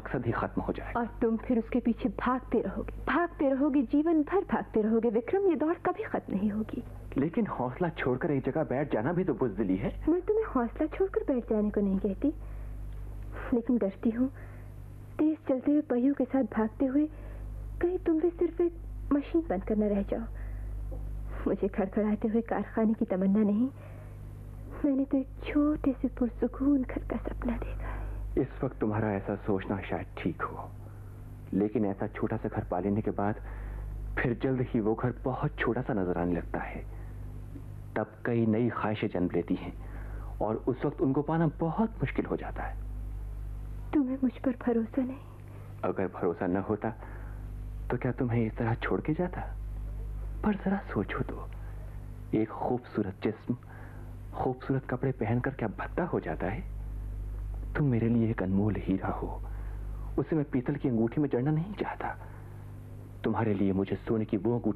मकसद ही खत्म हो जाएगा। और तुम फिर उसके पीछे भागते रहोगे, जीवन भर भागते रहोगे विक्रम। ये दौड़ कभी खत्म नहीं होगी। लेकिन हौसला छोड़कर एक जगह बैठ जाना भी तो बुज़दिली है। मैं तुम्हें हौसला छोड़कर बैठ जाने को नहीं कहती, लेकिन डरती हूँ तेज चलते हुए पहियों के साथ भागते हुए कहीं तुम भी सिर्फ एक मशीन बनकर न रह जाओ। मुझे खड़खड़ाते हुए कारखाने की तमन्ना नहीं, मैंने तो एक छोटे से पुरसुकून घर का सपना देखा है। इस वक्त तुम्हारा ऐसा सोचना शायद ठीक हो, लेकिन ऐसा छोटा सा घर पा लेने के बाद फिर जल्द ही वो घर बहुत छोटा सा नजर आने लगता है। तब कई नई ख्वाहिशें जन्म लेती हैं और उस वक्त उनको पाना बहुत मुश्किल हो जाता है। तुम्हें मुझ पर भरोसा नहीं? अगर भरोसा न होता तो क्या तुम्हें इस तरह छोड़ के जाता? पर जरा सोचो तो, एक खूबसूरत जिस्म खूबसूरत कपड़े पहनकर क्या भद्दा हो जाता है? तुम मेरे लिए एक अनमोल हीरा हो, उसे मैं पीतल की अंगूठी में जड़ना नहीं चाहता। तुम्हारे लिए मुझे सोने की वो अंगूठी